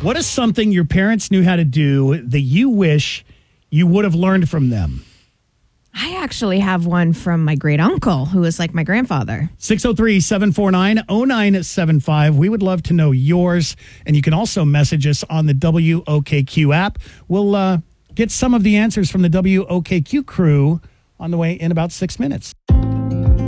What is something your parents knew how to do that you wish you would have learned from them? I actually have one from my great uncle, who is like my grandfather. 603-749-0975. We would love to know yours. And you can also message us on the WOKQ app. We'll get some of the answers from the WOKQ crew on the way in about 6 minutes.